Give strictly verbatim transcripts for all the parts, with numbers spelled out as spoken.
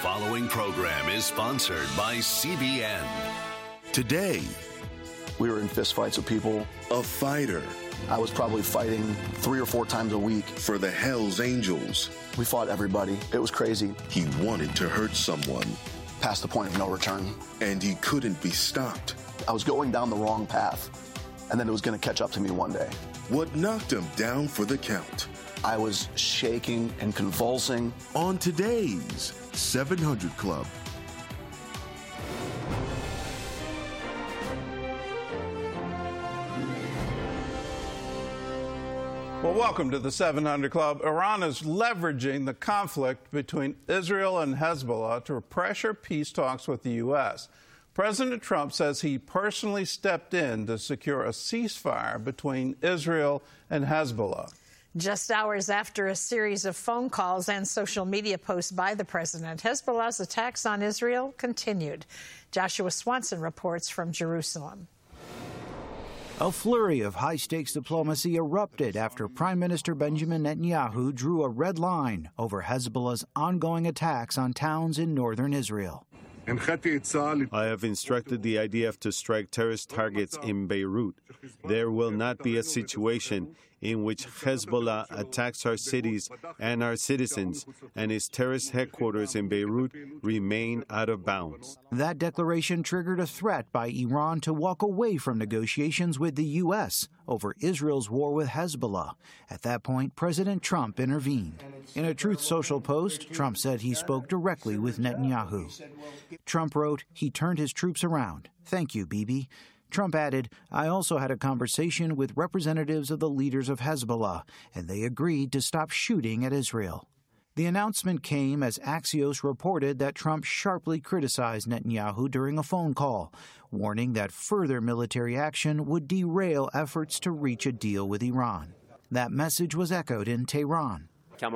following program is sponsored by C B N. Today, we were in fistfights with people. A fighter. I was probably fighting three or four times a week. For the Hells Angels. We fought everybody. It was crazy. He wanted to hurt someone. Past the point of no return. And he couldn't be stopped. I was going down the wrong path, and then it was going to catch up to me one day. What knocked him down for the count? I was shaking and convulsing. On today's seven hundred Club. Well, welcome to the seven hundred Club. Iran is leveraging the conflict between Israel and Hezbollah to pressure peace talks with the U S President Trump says he personally stepped in to secure a ceasefire between Israel and Hezbollah. Just hours after a series of phone calls and social media posts by the president, Hezbollah's attacks on Israel continued. Joshua Swanson reports from Jerusalem. A flurry of high-stakes diplomacy erupted after Prime Minister Benjamin Netanyahu drew a red line over Hezbollah's ongoing attacks on towns in northern Israel. I have instructed the I D F to strike terrorist targets in Beirut. There will not be a situation in which Hezbollah attacks our cities and our citizens, and its terrorist headquarters in Beirut remain out of bounds. That declaration triggered a threat by Iran to walk away from negotiations with the U S over Israel's war with Hezbollah. At that point, President Trump intervened. In a Truth Social post, Trump said he spoke directly with Netanyahu. Trump wrote he turned his troops around. Thank you, Bibi. Trump added, I also had a conversation with representatives of the leaders of Hezbollah, and they agreed to stop shooting at Israel. The announcement came as Axios reported that Trump sharply criticized Netanyahu during a phone call, warning that further military action would derail efforts to reach a deal with Iran. That message was echoed in Tehran.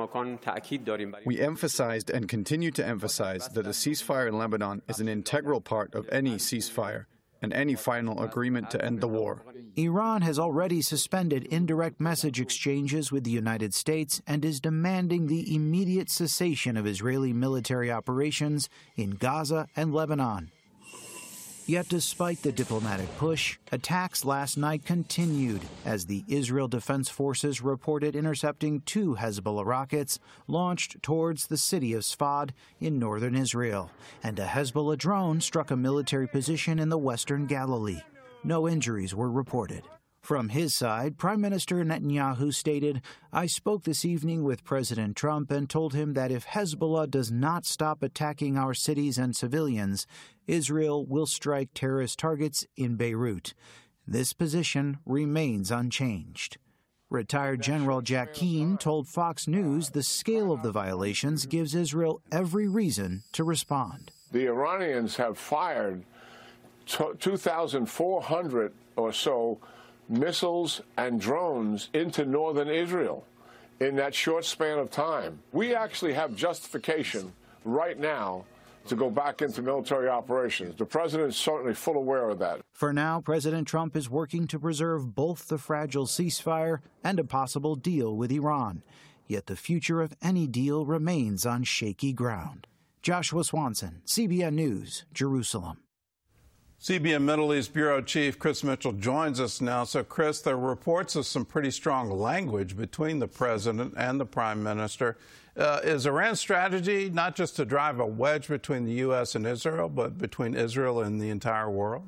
We emphasized and continue to emphasize that a ceasefire in Lebanon is an integral part of any ceasefire and any final agreement to end the war. Iran has already suspended indirect message exchanges with the United States and is demanding the immediate cessation of Israeli military operations in Gaza and Lebanon. Yet despite the diplomatic push, attacks last night continued as the Israel Defense Forces reported intercepting two Hezbollah rockets launched towards the city of Sfad in northern Israel, and a Hezbollah drone struck a military position in the western Galilee. No injuries were reported. From his side, Prime Minister Netanyahu stated, I spoke this evening with President Trump and told him that if Hezbollah does not stop attacking our cities and civilians, Israel will strike terrorist targets in Beirut. This position remains unchanged. Retired General Jack Keane told Fox News the scale of the violations gives Israel every reason to respond. The Iranians have fired two thousand four hundred or so missiles and drones into northern Israel in that short span of time. We actually have justification right now to go back into military operations. The president is certainly full aware of that. For now, President Trump is working to preserve both the fragile ceasefire and a possible deal with Iran. Yet the future of any deal remains on shaky ground. Joshua Swanson, C B N News, Jerusalem. C B N Middle East Bureau Chief Chris Mitchell joins us now. So, Chris, there are reports of some pretty strong language between the president and the prime minister. Uh, is Iran's strategy not just to drive a wedge between the U S and Israel, but between Israel and the entire world?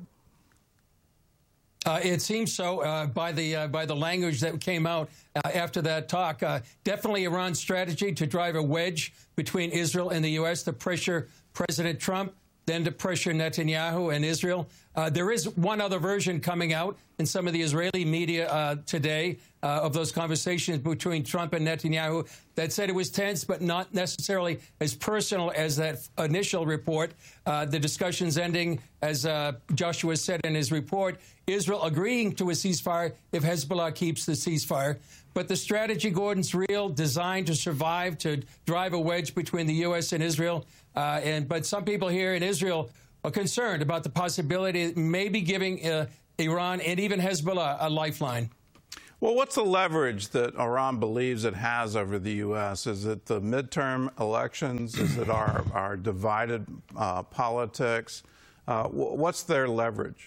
Uh, it seems so uh, by the uh, by the language that came out uh, after that talk. Uh, definitely Iran's strategy to drive a wedge between Israel and the U S to pressure President Trump, then to pressure Netanyahu and Israel. Uh, there is one other version coming out in some of the Israeli media uh, today uh, of those conversations between Trump and Netanyahu that said it was tense, but not necessarily as personal as that initial report. Uh, the discussions ending, as uh, Joshua said in his report, Israel agreeing to a ceasefire if Hezbollah keeps the ceasefire. But the strategy, Gordon's real, designed to survive, to drive a wedge between the U S and Israel. Uh, and but some people here in Israel are concerned about the possibility of maybe giving uh, Iran and even Hezbollah a lifeline. Well, what's the leverage that Iran believes it has over the U S? Is it the midterm elections? Is it our, our divided uh, politics? Uh, what's their leverage?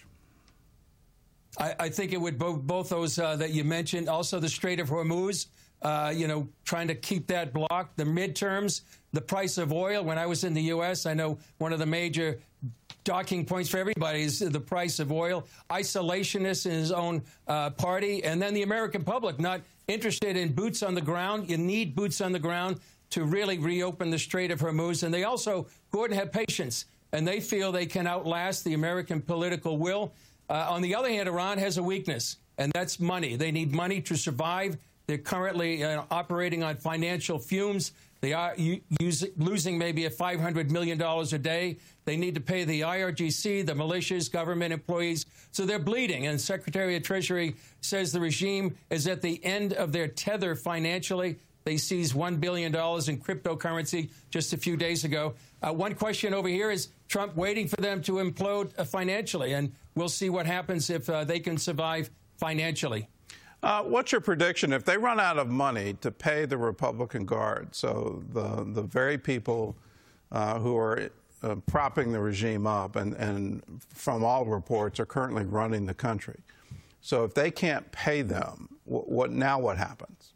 I, I think it would both, both those uh, that you mentioned. Also, the Strait of Hormuz, uh, you know, trying to keep that blocked. The midterms, the price of oil. When I was in the U S, I know one of the major docking points for everybody is the price of oil. Isolationists in his own uh, party. And then the American public not interested in boots on the ground. You need boots on the ground to really reopen the Strait of Hormuz. And they also, Gordon, have patience. And they feel they can outlast the American political will. Uh, on the other hand, Iran has a weakness, and that's money. They need money to survive. They're currently uh, operating on financial fumes. They are use, losing maybe a five hundred million dollars a day. They need to pay the I R G C, the militias, government employees. So they're bleeding. And Secretary of Treasury says the regime is at the end of their tether financially. They seized one billion dollars in cryptocurrency just a few days ago. Uh, one question over here is Trump waiting for them to implode uh, financially. And we'll see what happens if uh, they can survive financially. Uh, what's your prediction if they run out of money to pay the Republican Guard, so the the very people uh, who are uh, propping the regime up and, and from all reports are currently running the country. So if they can't pay them, what, what now what happens?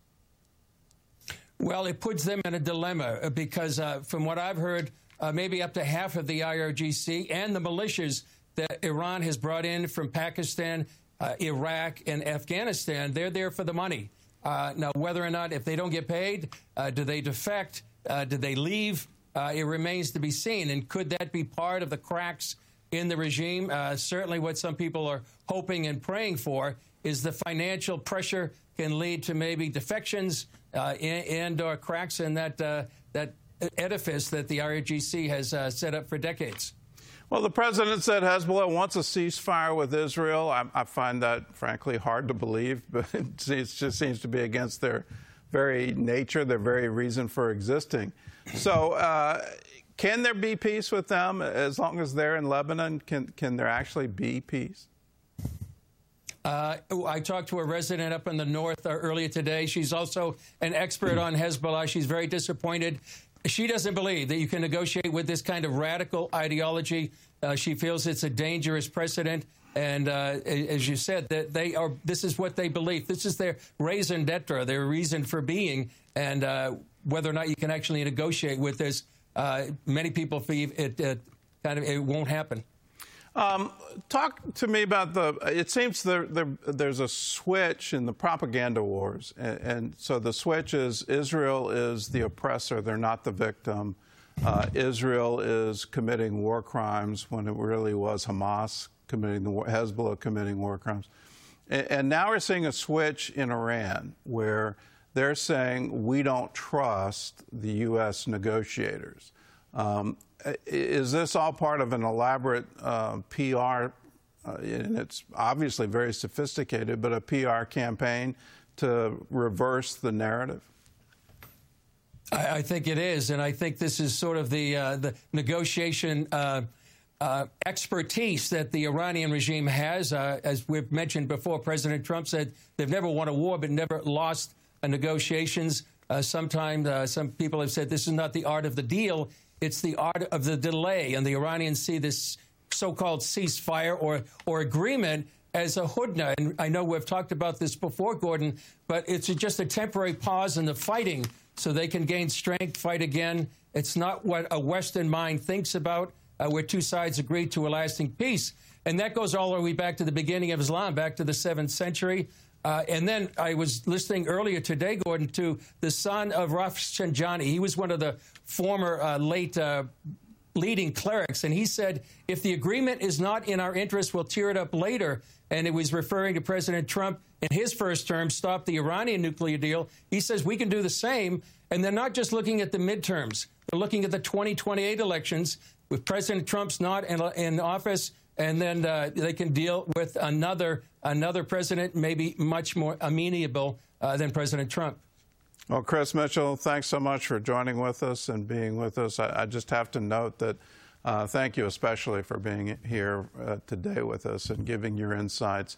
Well, it puts them in a dilemma because uh, from what I've heard, uh, maybe up to half of the I R G C and the militias that Iran has brought in from Pakistan, Uh, Iraq and Afghanistan, they're there for the money. Uh, now, whether or not, if they don't get paid, uh, do they defect? Uh, do they leave? Uh, it remains to be seen. And could that be part of the cracks in the regime? Uh, certainly what some people are hoping and praying for is the financial pressure can lead to maybe defections uh, and, and or cracks in that, uh, that edifice that the I R G C has uh, set up for decades. Well, the president said Hezbollah wants a ceasefire with Israel. I, I find that, frankly, hard to believe, but it, it just seems to be against their very nature, their very reason for existing. So uh, can there be peace with them as long as they're in Lebanon? Can, can there actually be peace? Uh, I talked to a resident up in the north uh, earlier today. She's also an expert on Hezbollah. She's very disappointed. She doesn't believe that you can negotiate with this kind of radical ideology. Uh, she feels it's a dangerous precedent. And uh, as you said, that they are. This is what they believe. This is their raison d'etre, their reason for being. And uh, whether or not you can actually negotiate with this, uh, many people feel it, it kind of it won't happen. Um, talk to me about the, it seems there, there, there's a switch in the propaganda wars. And, and so the switch is Israel is the oppressor. They're not the victim. Uh, Israel is committing war crimes when it really was Hamas committing the war, Hezbollah committing war crimes. And, and now we're seeing a switch in Iran where they're saying we don't trust the U S negotiators. Um, Is this all part of an elaborate uh, P R, uh, and it's obviously very sophisticated, but a P R campaign to reverse the narrative? I, I think it is, and I think this is sort of the, uh, the negotiation uh, uh, expertise that the Iranian regime has. Uh, as we've mentioned before, President Trump said they've never won a war but never lost uh, negotiations. Uh, sometimes uh, some people have said this is not the art of the deal. It's the art of the delay, and the Iranians see this so-called ceasefire or, or agreement as a hudna. And I know we've talked about this before, Gordon, but it's just a temporary pause in the fighting so they can gain strength, fight again. It's not what a Western mind thinks about, uh, where two sides agree to a lasting peace. And that goes all the way back to the beginning of Islam, back to the seventh century. Uh, and then I was listening earlier today, Gordon, to the son of Rafsanjani. He was one of the former uh, late uh, leading clerics. And he said, if the agreement is not in our interest, we'll tear it up later. And it was referring to President Trump in his first term, stop the Iranian nuclear deal. He says we can do the same. And they're not just looking at the midterms. They're looking at the twenty twenty-eight elections with President Trump's not in, in office. And then uh, they can deal with another another president, maybe much more amenable uh, than President Trump. Well, Chris Mitchell, thanks so much for joining with us and being with us. I, I just have to note that uh, thank you especially for being here uh, today with us and giving your insights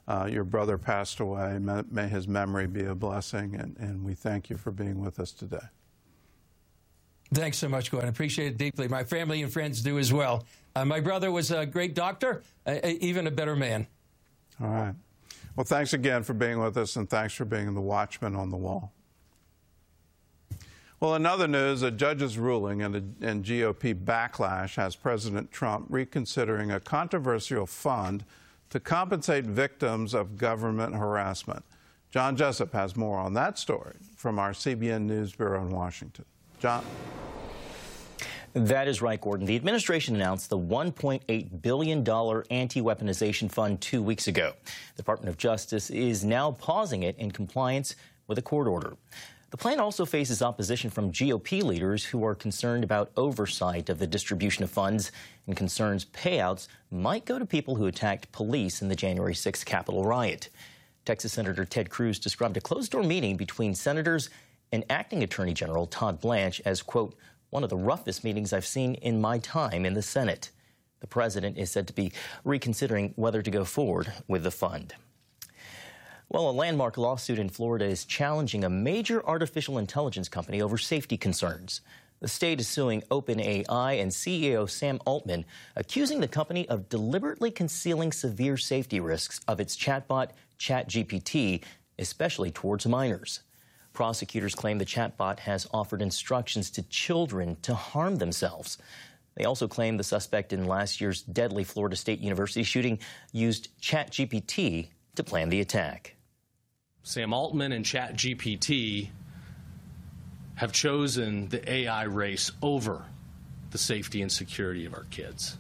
Uh, your brother passed away. May, may his memory be a blessing, and, and we thank you for being with us today. Thanks so much, Gordon. I appreciate it deeply. My family and friends do as well. Uh, my brother was a great doctor, uh, even a better man. All right. Well, thanks again for being with us, and thanks for being the watchman on the wall. Well, in other news, a judge's ruling and, a, and G O P backlash has President Trump reconsidering a controversial fund to compensate victims of government harassment. John Jessup has more on that story from our C B N News Bureau in Washington. John? That is right, Gordon. The administration announced the one point eight billion dollars anti-weaponization fund two weeks ago. The Department of Justice is now pausing it in compliance with a court order. The plan also faces opposition from G O P leaders who are concerned about oversight of the distribution of funds and concerns payouts might go to people who attacked police in the January sixth Capitol riot. Texas Senator Ted Cruz described a closed-door meeting between senators and Acting Attorney General Todd Blanche as, quote, one of the roughest meetings I've seen in my time in the Senate. The president is said to be reconsidering whether to go forward with the fund. Well, a landmark lawsuit in Florida is challenging a major artificial intelligence company over safety concerns. The state is suing OpenAI and C E O Sam Altman, accusing the company of deliberately concealing severe safety risks of its chatbot, ChatGPT, especially towards minors. Prosecutors claim the chatbot has offered instructions to children to harm themselves. They also claim the suspect in last year's deadly Florida State University shooting used ChatGPT to plan the attack. Sam Altman and ChatGPT have chosen the A I race over the safety and security of our kids.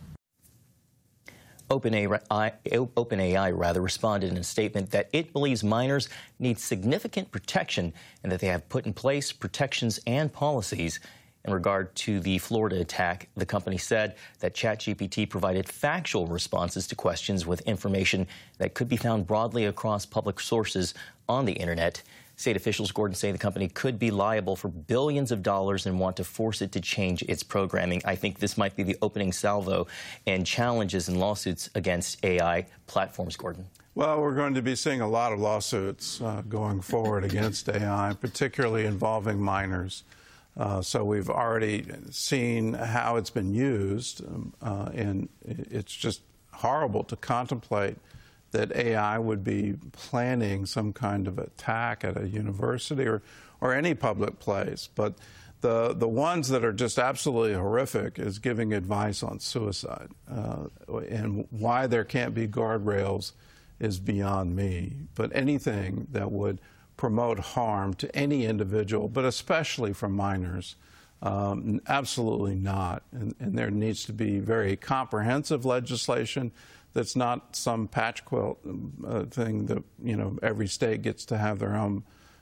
OpenAI, OpenAI rather responded in a statement that it believes minors need significant protection and that they have put in place protections and policies. In regard to the Florida attack, the company said that ChatGPT provided factual responses to questions with information that could be found broadly across public sources on the internet. State officials, Gordon, say the company could be liable for billions of dollars and want to force it to change its programming. I think this might be the opening salvo and challenges and lawsuits against A I platforms, Gordon. Well, we're going to be seeing a lot of lawsuits uh, going forward against A I, particularly involving minors. Uh, so we've already seen how it's been used, um, uh, and it's just horrible to contemplate that A I would be planning some kind of attack at a university or, or any public place. But the, the ones that are just absolutely horrific is giving advice on suicide. Uh, and why there can't be guardrails is beyond me. But anything that would promote harm to any individual, but especially for minors, um, absolutely not. And, and there needs to be very comprehensive legislation that's not some patch quilt uh, thing that, you know, every state gets to have their own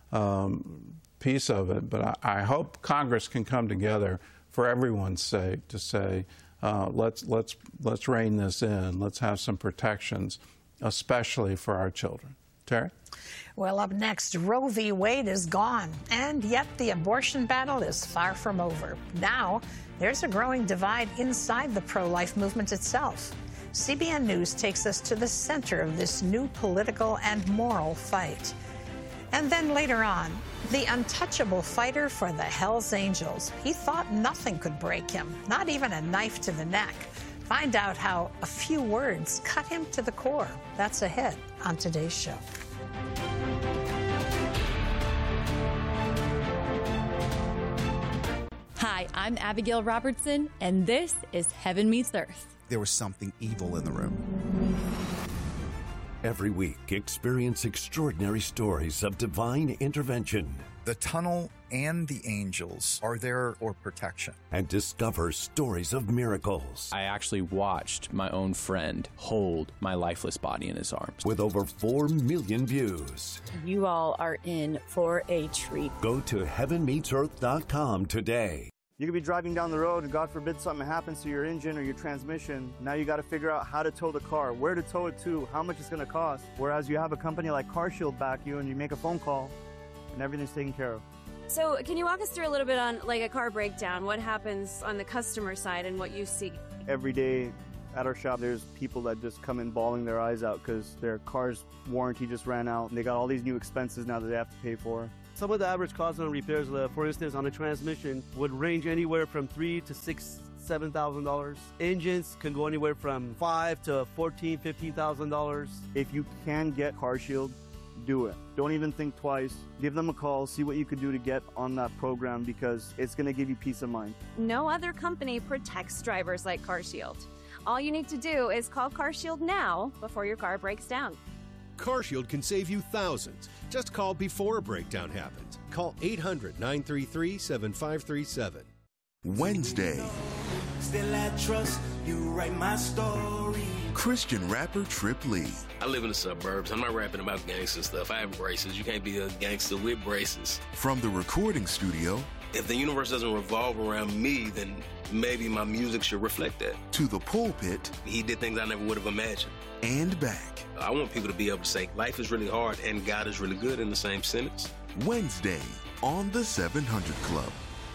um, piece of it. But I, I hope Congress can come together for everyone's sake to say, uh, let's, let's, let's rein this in. Let's have some protections, especially for our children. Terry? Well, up next, Roe v. Wade is gone, and yet the abortion battle is far from over. Now, there's a growing divide inside the pro-life movement itself. C B N News takes us to the center of this new political and moral fight. And then later on, the untouchable fighter for the Hells Angels. He thought nothing could break him, not even a knife to the neck. Find out how a few words cut him to the core. That's ahead on today's show. Hi, I'm Abigail Robertson, and this is Heaven Meets Earth. There was something evil in the room. Every week, experience extraordinary stories of divine intervention. The tunnel and the angels are there for protection. And discover stories of miracles. I actually watched my own friend hold my lifeless body in his arms. With over four million views. You all are in for a treat. Go to heaven meets earth dot com today. You could be driving down the road and God forbid something happens to your engine or your transmission. Now you got to figure out how to tow the car, where to tow it to, how much it's going to cost. Whereas you have a company like CarShield back you and you make a phone call and everything's taken care of. So can you walk us through a little bit on like a car breakdown? What happens on the customer side and what you see? Every day At our shop, there's people that just come in bawling their eyes out because their car's warranty just ran out and they got all these new expenses now that they have to pay for. Some of the average costs on repairs, uh, for instance, on a transmission, would range anywhere from three to six, seven thousand dollars. Engines can go anywhere from five to fourteen, fifteen thousand dollars. If you can get CarShield, do it. Don't even think twice. Give them a call, see what you could do to get on that program because it's going to give you peace of mind. No other company protects drivers like CarShield. All you need to do is call CarShield now before your car breaks down. CarShield can save you thousands. Just call before a breakdown happens. Call eight hundred, nine three three, seven five three seven. Wednesday. Still I trust you, write my story. Christian rapper Trip Lee. I live in the suburbs. I'm not rapping about gangster stuff. I have braces. You can't be a gangster with braces. From the recording studio. If the universe doesn't revolve around me, then maybe my music should reflect that. To the pulpit. He did things I never would have imagined. And back. I want people to be able to say life is really hard and God is really good in the same sentence. Wednesday on the seven hundred Club.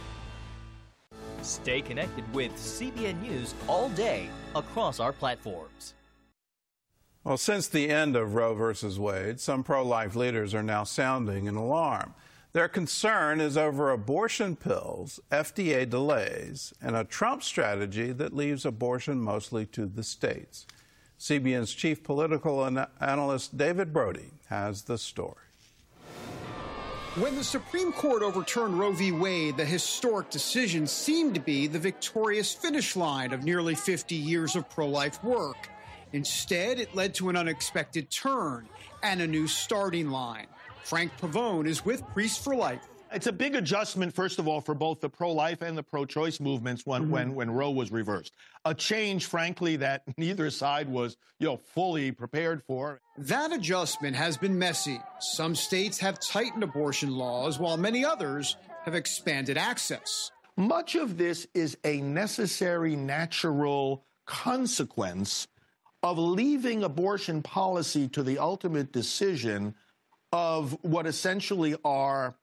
Stay connected with C B N News all day across our platforms. Well, since the end of Roe versus Wade, some pro-life leaders are now sounding an alarm. Their concern is over abortion pills, F D A delays, and a Trump strategy that leaves abortion mostly to the states. C B N's chief political an- analyst David Brody has the story. When the Supreme Court overturned Roe v. Wade, the historic decision seemed to be the victorious finish line of nearly fifty years of pro-life work. Instead, it led to an unexpected turn and a new starting line. Frank Pavone is with Priests for Life. It's a big adjustment, first of all, for both the pro-life and the pro-choice movements when, mm-hmm. when, when Roe was reversed. A change, frankly, that neither side was, you know, fully prepared for. That adjustment has been messy. Some states have tightened abortion laws, while many others have expanded access. Much of this is a necessary, natural consequence of leaving abortion policy to the ultimate decision of what essentially are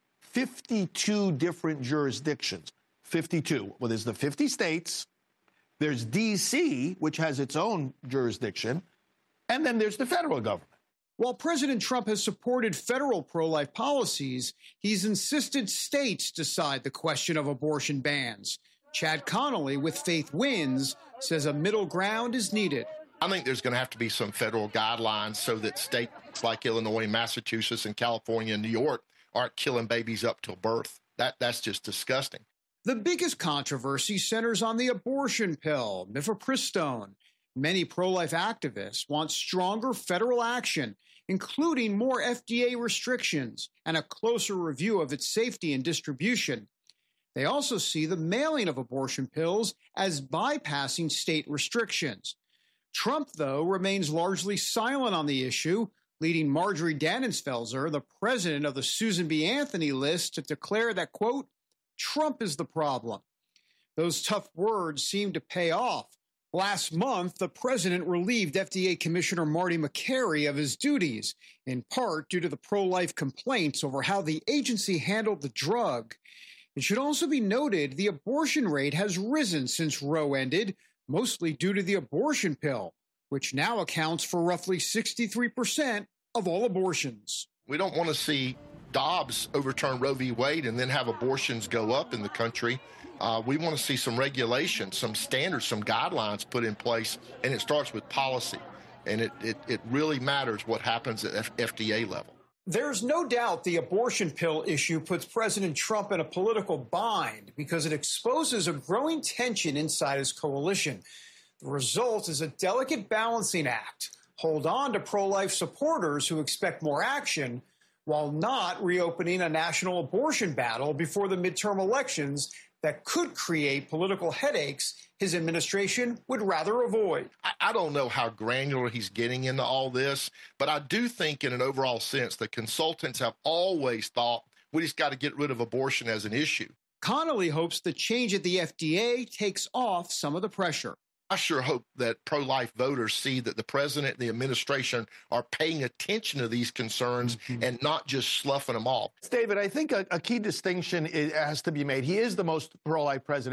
fifty-two different jurisdictions. fifty-two. Well, there's the fifty states, there's D C, which has its own jurisdiction, and then there's the federal government. While President Trump has supported federal pro-life policies, he's insisted states decide the question of abortion bans. Chad Connolly with Faith Wins says a middle ground is needed. I think there's going to have to be some federal guidelines so that states like Illinois, Massachusetts, and California and New York aren't killing babies up till birth. That That's just disgusting. The biggest controversy centers on the abortion pill, mifepristone. Many pro-life activists want stronger federal action, including more F D A restrictions and a closer review of its safety and distribution. They also see the mailing of abortion pills as bypassing state restrictions. Trump, though, remains largely silent on the issue, leading Marjorie Dannenfelser, the president of the Susan B. Anthony list, to declare that, quote, Trump is the problem. Those tough words seem to pay off. Last month, the president relieved F D A Commissioner Marty Makary of his duties, in part due to the pro-life complaints over how the agency handled the drug. It should also be noted the abortion rate has risen since Roe ended, mostly due to the abortion pill, which now accounts for roughly sixty-three percent of all abortions. We don't want to see Dobbs overturn Roe v. Wade and then have abortions go up in the country. Uh, we want to see some regulation, some standards, some guidelines put in place, and it starts with policy. And it, it, it really matters what happens at F- FDA level. There's no doubt the abortion pill issue puts President Trump in a political bind because it exposes a growing tension inside his coalition. The result is a delicate balancing act. Hold on to pro-life supporters who expect more action while not reopening a national abortion battle before the midterm elections that could create political headaches his administration would rather avoid. I, I don't know how granular he's getting into all this, but I do think in an overall sense, the consultants have always thought we just got to get rid of abortion as an issue. Connolly hopes the change at the F D A takes off some of the pressure. I sure hope that pro-life voters see that the president and the administration are paying attention to these concerns mm-hmm. and not just sloughing them off. David, I think a, a key distinction is, has to be made. He is the most pro-life president,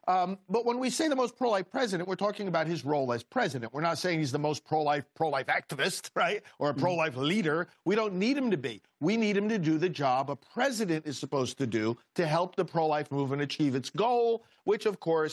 Um, but when we say the most pro-life president, we're talking about his role as president. We're not saying he's the most pro-life pro-life activist, right, or a pro-life leader. We don't need him to be. We need him to do the job a president is supposed to do to help the pro-life movement achieve its goal, which, of course,